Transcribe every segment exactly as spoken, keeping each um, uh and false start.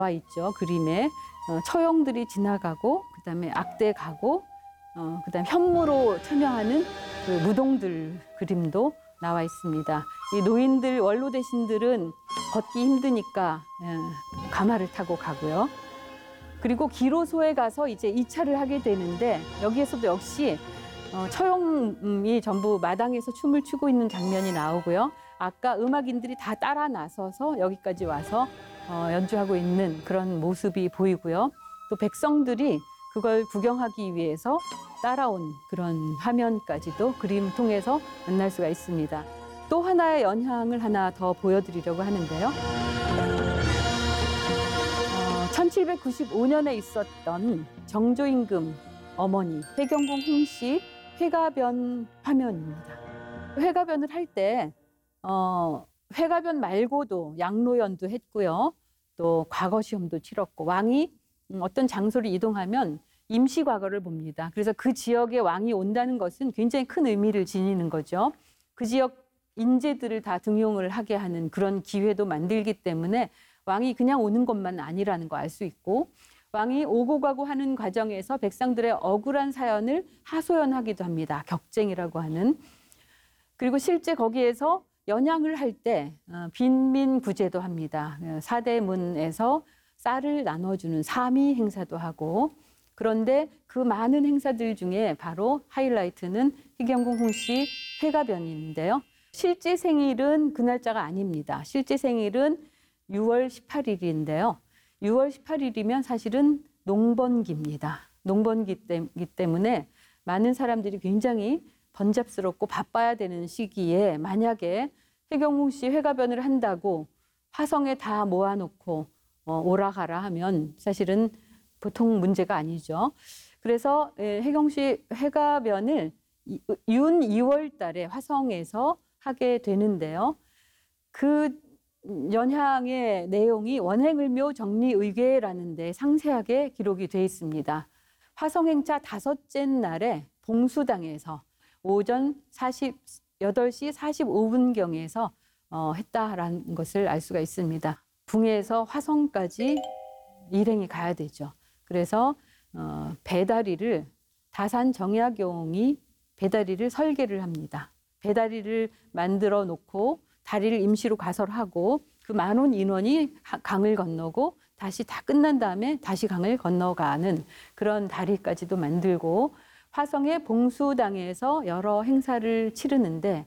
와 있죠. 그림에 어, 처형들이 지나가고 그다음에 악대 가고 어, 그다음에 현무로 참여하는 그 무동들 그림도 나와 있습니다. 이 노인들 원로 대신들은 걷기 힘드니까 예, 가마를 타고 가고요. 그리고 기로소에 가서 이제 이 차를 하게 되는데 여기에서도 역시 어, 처형이 전부 마당에서 춤을 추고 있는 장면이 나오고요. 아까 음악인들이 다 따라 나서서 여기까지 와서 어, 연주하고 있는 그런 모습이 보이고요. 또 백성들이 그걸 구경하기 위해서 따라온 그런 화면까지도 그림 통해서 만날 수가 있습니다. 또 하나의 연향을 하나 더 보여드리려고 하는데요. 어, 천칠백구십오 년에 있었던 정조임금 어머니 해경궁 홍씨 회가변 화면입니다. 회가변을 할 때 어, 회가변 말고도 양로연도 했고요. 또 과거시험도 치렀고 왕이 어떤 장소를 이동하면 임시 과거를 봅니다. 그래서 그 지역에 왕이 온다는 것은 굉장히 큰 의미를 지니는 거죠. 그 지역 인재들을 다 등용을 하게 하는 그런 기회도 만들기 때문에 왕이 그냥 오는 것만 아니라는 거 알 수 있고 왕이 오고 가고 하는 과정에서 백성들의 억울한 사연을 하소연하기도 합니다. 격쟁이라고 하는. 그리고 실제 거기에서 연양을 할 때 빈민구제도 합니다. 사대문에서 쌀을 나눠주는 사미 행사도 하고 그런데 그 많은 행사들 중에 바로 하이라이트는 해경궁 홍씨 회가변인데요. 실제 생일은 그 날짜가 아닙니다. 실제 생일은 유월 십팔일인데요. 유월 십팔일이면 사실은 농번기입니다. 농번기 때문에 많은 사람들이 굉장히 번잡스럽고 바빠야 되는 시기에 만약에 해경궁 씨 회가변을 한다고 화성에 다 모아놓고 어, 오라가라 하면 사실은 보통 문제가 아니죠. 그래서 해경 씨 회가변을 윤 이월 달에 화성에서 하게 되는데요. 그 연향의 내용이 원행을묘 정리의궤라는 데 상세하게 기록이 되어 있습니다. 화성행차 다섯째 날에 봉수당에서 오전 여덟 시 사십오 분경에서 어, 했다라는 것을 알 수가 있습니다. 붕에서 화성까지 일행이 가야 되죠. 그래서 어, 배다리를 다산 정약용이 배다리를 설계를 합니다. 배다리를 만들어 놓고 다리를 임시로 가설하고 그 많은 인원이 강을 건너고 다시 다 끝난 다음에 다시 강을 건너가는 그런 다리까지도 만들고 화성의 봉수당에서 여러 행사를 치르는데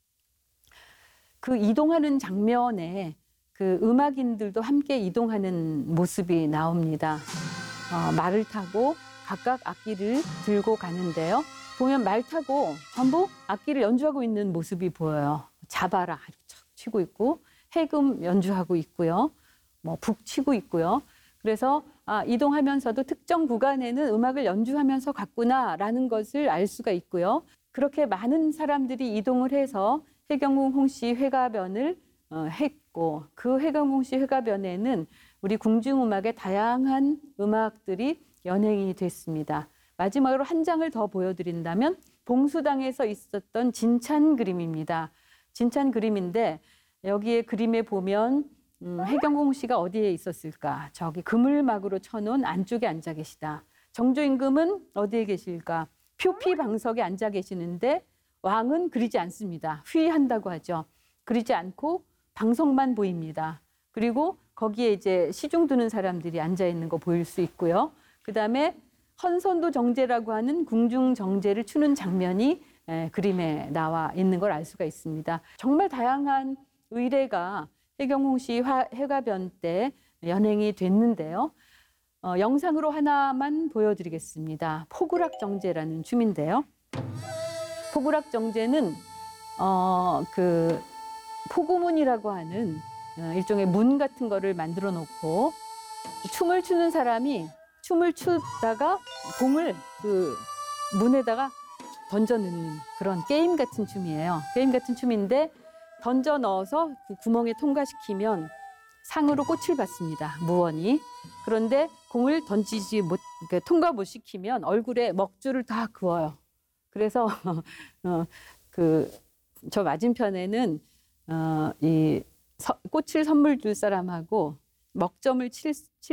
그 이동하는 장면에 그 음악인들도 함께 이동하는 모습이 나옵니다. 어, 말을 타고 각각 악기를 들고 가는데요. 보면 말 타고 전부 악기를 연주하고 있는 모습이 보여요. 자바라 치고 있고 해금 연주하고 있고요. 뭐 북 치고 있고요. 그래서 아, 이동하면서도 특정 구간에는 음악을 연주하면서 갔구나라는 것을 알 수가 있고요. 그렇게 많은 사람들이 이동을 해서 해경궁 홍씨 회가변을 어, 했고 그 해경궁 씨 회가변에는 우리 궁중음악의 다양한 음악들이 연행이 됐습니다. 마지막으로 한 장을 더 보여드린다면 봉수당에서 있었던 진찬 그림입니다. 진찬 그림인데 여기에 그림에 보면 음, 해경궁 씨가 어디에 있었을까? 저기 그물막으로 쳐놓은 안쪽에 앉아 계시다. 정조임금은 어디에 계실까? 표피방석에 앉아 계시는데 왕은 그리지 않습니다. 휘한다고 하죠. 그리지 않고 방석만 보입니다. 그리고 거기에 이제 시중 드는 사람들이 앉아 있는 거 보일 수 있고요. 그 다음에 헌선도 정제라고 하는 궁중 정제를 추는 장면이 에, 그림에 나와 있는 걸 알 수가 있습니다. 정말 다양한 의례가 해경궁 씨 회가변 때 연행이 됐는데요. 어, 영상으로 하나만 보여드리겠습니다. 포구락 정제라는 춤인데요. 포구락 정제는 어, 그 포구문이라고 하는 어, 일종의 문 같은 거를 만들어 놓고 춤을 추는 사람이 춤을 추다가 공을 그 문에다가 던져 넣는 그런 게임 같은 춤이에요. 게임 같은 춤인데 던져 넣어서 그 구멍에 통과시키면 상으로 꽃을 받습니다. 무원이. 그런데 공을 던지지 못, 그러니까 통과 못 시키면 얼굴에 먹줄을 다 그어요. 그래서 어, 그 저 맞은편에는 어, 이 서, 꽃을 선물 줄 사람하고 먹점을 칠